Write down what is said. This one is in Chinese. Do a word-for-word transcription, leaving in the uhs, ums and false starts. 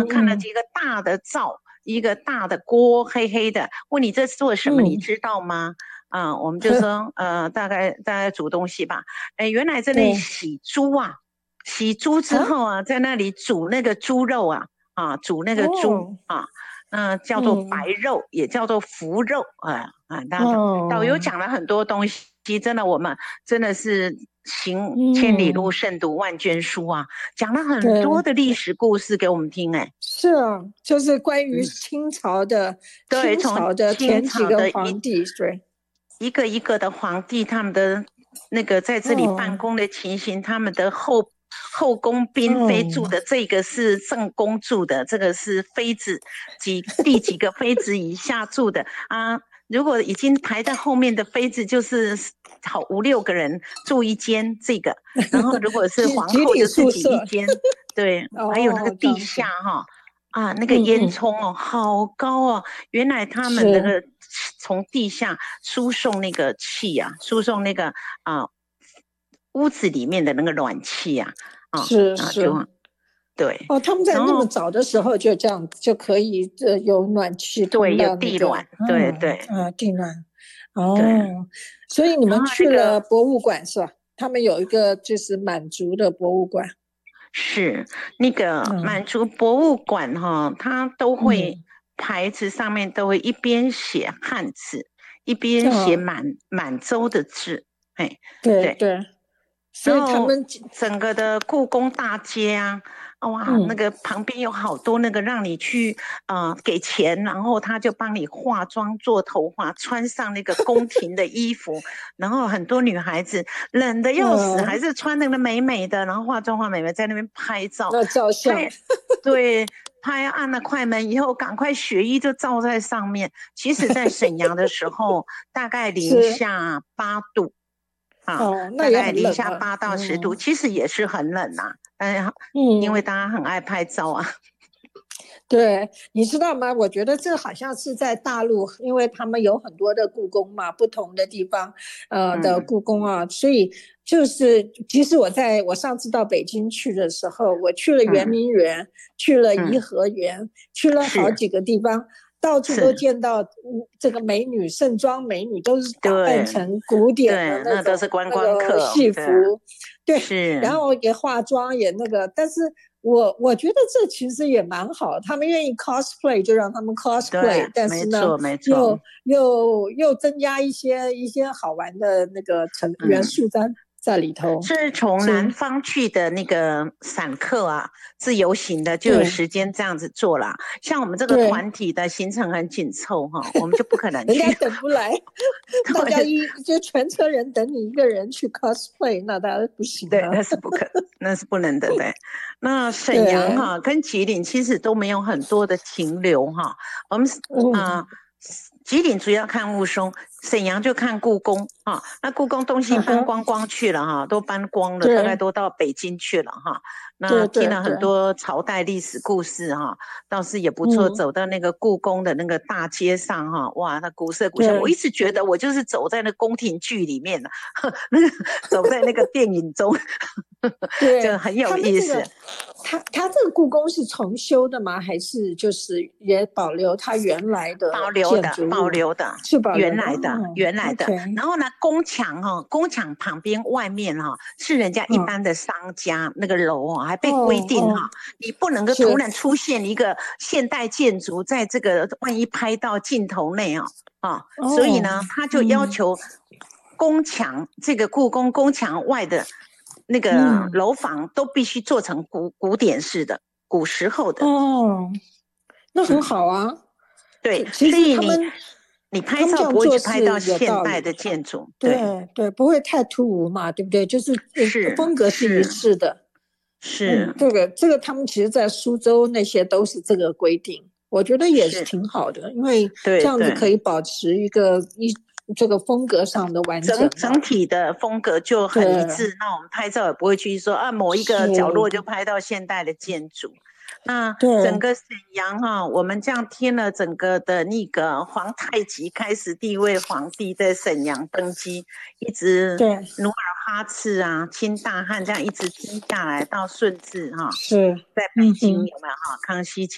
看到几个大的灶，一个大的锅，黑黑的，问你这是做什么，你知道吗？啊、我们就说呃，大概大概煮东西吧。哎，原来在那里洗猪啊，洗猪之后啊，在那里煮那个猪肉啊，啊，煮那个猪啊，那、呃、叫做白肉，也叫做福肉啊啊。那导游讲了很多东西，真的，我们真的是行千里路，胜读万卷书啊，讲了很多的历史故事给我们听。哎， 是啊，就是关于清朝的、嗯、 对， 清朝的前几个皇帝，对， 一个一个的皇帝，他们的那个在这里办公的情形，哦、他们的后后宫嫔妃住的，哦、这个是正宫住的，这个是妃子几第几个妃子以下住的啊。如果已经排在后面的妃子，就是好五六个人住一间这个，然后如果是皇后就自己一间，对，哦、还有那个地下哈。啊，那个烟囱哦，嗯嗯好高哦！原来他们那个从地下输送那个气啊，输送那个啊、呃、屋子里面的那个暖气啊，啊， 是是， 就对哦，他们在那么早的时候就这样就可以呃有暖气通到、那个、 对，有地暖，嗯、对对， 啊，地暖，哦，所以你们去了博物馆是吧？他们有一个就是满族的博物馆。 是那个满族博物馆哈、哦，它都会牌子上面都会一边写汉字，一边写满、哦、满洲的字，哎， 对对，所以他们整个的故宫大街啊，哇，嗯、那个旁边有好多那个让你去呃给钱，然后他就帮你化妆做头发，穿上那个宫廷的衣服，然后很多女孩子冷得要死，嗯、还是穿那个美美的，然后化妆化美美在那边拍照， 那照相， 对。拍按了快门以后，赶快血衣就罩在上面。其实，在沈阳的时候，大概零下八度。啊，哦、大概零下八到十度，嗯、其实也是很冷呐、啊。嗯，因为大家很爱拍照啊。 对，你知道吗？我觉得这好像是在大陆，因为他们有很多的故宫嘛，不同的地方呃的故宫啊，嗯、所以就是即使我在我上次到北京去的时候，我去了圆明园，嗯、去了颐和园，嗯、去了好几个地方。到处都见到这个美女，盛装美女都是打扮成古典的那种， 那都是观光客， 那个戏服，对， 是， 然后也化妆也那个，但是我我觉得这其实也蛮好，他们愿意 cosplay 就让他们 cosplay， 但是呢，又又又增加一些一些好玩的那个成元素在。嗯在里头是从南方去的那个散客啊，自由行的就有时间这样子做啦。像我们这个团体的行程很紧凑哈，我们就不可能去， 人家等不来，大家一就全车人等你一个人去 cosplay， 那当然不行、啊。 对，那是不可，那是不能的。对，那沈阳哈、啊、跟吉林其实都没有很多的停留哈，我们啊。呃吉林主要看雾凇，沈阳就看故宫啊。那故宫东西搬光光去了哈，都搬光了，大概都到北京去了哈。那听了很多朝代历史故事哈，倒是也不错。走到那个故宫的那个大街上哈，哇，那古色古香。我一直觉得我就是走在那宫廷剧里面了，那个走在那个电影中，就很有意思。 他他这个故宫是重修的吗？还是就是也保留它原来的保留的保留的是保留原来的、哦、原来的、okay、然后呢宫墙哈、哦、宫墙旁边外面哈、哦、是人家一般的商家、嗯、那个楼哦还被规定哈、哦哦、你不能够突然出现一个现代建筑在这个万一拍到镜头内哦啊、哦、所以呢他就要求宫墙、嗯、这个故宫宫墙外的那个楼房都必须做成古古典式的古时候的哦，那很好啊。嗯、 对， 其实他们你拍照不会去拍到现代的建筑， 对 对, 对，不会太突兀嘛，对不对？就是风格是一致的。 是、 嗯、这个这个他们其实在苏州那些都是这个规定，我觉得也是挺好的，因为这样子可以保持一个一这个风格上的完整， 整整体的风格就很一致。那我们拍照也不会去说啊某一个角落就拍到现代的建筑。那整个沈阳哈、啊，我们这样听了整个的那个皇太极开始第一位皇帝在沈阳登基，一直努尔哈赤啊、清大汉这样一直听下来到顺治哈、啊， 是在北京有没有哈、啊？康熙。